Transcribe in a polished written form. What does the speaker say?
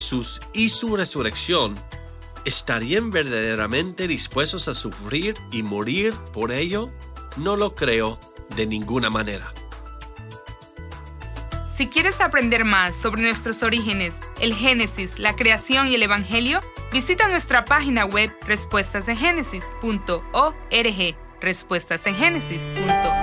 Jesús y su resurrección, ¿estarían verdaderamente dispuestos a sufrir y morir por ello? No lo creo de ninguna manera. Si quieres aprender más sobre nuestros orígenes, el Génesis, la creación y el Evangelio, visita nuestra página web respuestasengénesis.org. respuestasengenesis.org